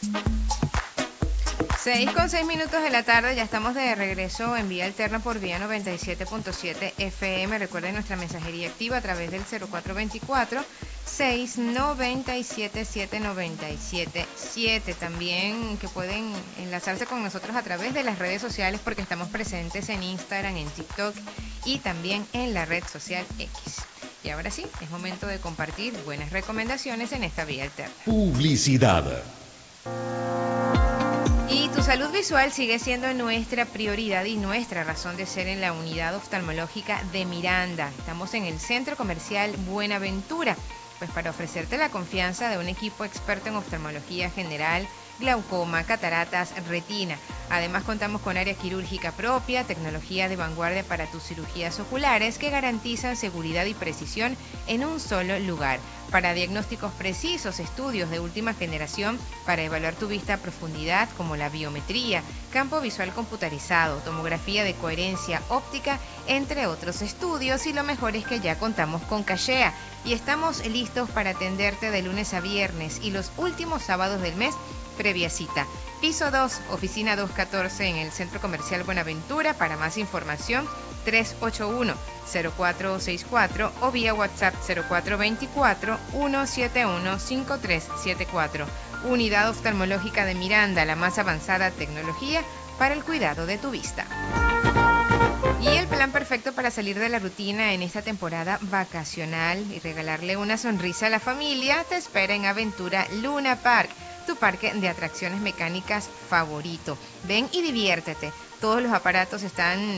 6:06 de la tarde, ya estamos de regreso en Vía Alterna por Vía 97.7 FM. Recuerden nuestra mensajería activa a través del 0424-697-7977. También que pueden enlazarse con nosotros a través de las redes sociales porque estamos presentes en Instagram, en TikTok y también en la red social X. Y ahora sí, es momento de compartir buenas recomendaciones en esta Vía Alterna. Publicidad. Y tu salud visual sigue siendo nuestra prioridad y nuestra razón de ser en la unidad oftalmológica de Miranda. Estamos en el Centro Comercial Buenaventura, pues para ofrecerte la confianza de un equipo experto en oftalmología general, glaucoma, cataratas, retina. Además contamos con área quirúrgica propia, tecnología de vanguardia para tus cirugías oculares que garantizan seguridad y precisión en un solo lugar. Para diagnósticos precisos, estudios de última generación para evaluar tu vista a profundidad como la biometría, campo visual computarizado, tomografía de coherencia óptica, entre otros estudios. Y lo mejor es que ya contamos con cachea y estamos listos para atenderte de lunes a viernes y los últimos sábados del mes previa cita. Piso 2, oficina 214 en el Centro Comercial Buenaventura. Para más información, 381-0464 o vía WhatsApp 0424-171-5374. Unidad Oftalmológica de Miranda, la más avanzada tecnología para el cuidado de tu vista. Y el plan perfecto para salir de la rutina en esta temporada vacacional y regalarle una sonrisa a la familia te espera en Aventura Luna Park, tu parque de atracciones mecánicas favorito. Ven y diviértete. Todos los aparatos están